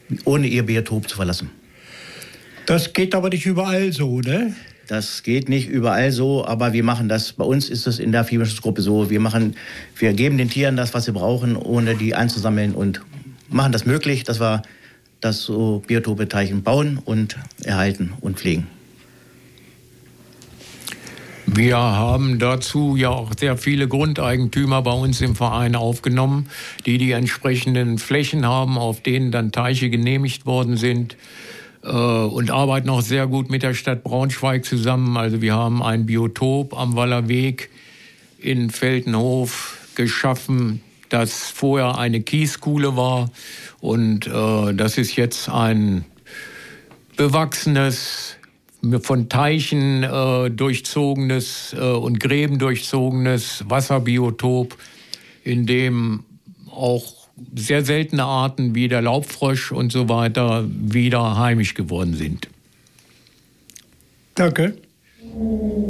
ohne ihr Biotop zu verlassen. Das geht aber nicht überall so, ne? Das geht nicht überall so, aber wir machen das. Bei uns ist es in der Bienenschutzgruppe so. Wir geben den Tieren das, was sie brauchen, ohne die einzusammeln und machen das möglich, dass wir das so Biotope Teichen bauen und erhalten und pflegen. Wir haben dazu ja auch sehr viele Grundeigentümer bei uns im Verein aufgenommen, die entsprechenden Flächen haben, auf denen dann Teiche genehmigt worden sind. Und arbeiten auch sehr gut mit der Stadt Braunschweig zusammen. Also wir haben ein Biotop am Wallerweg in Veltenhof geschaffen, das vorher eine Kieskuhle war. Und das ist jetzt ein bewachsenes, von Teichen durchzogenes und Gräben durchzogenes Wasserbiotop, in dem auch sehr seltene Arten wie der Laubfrosch und so weiter wieder heimisch geworden sind. Danke.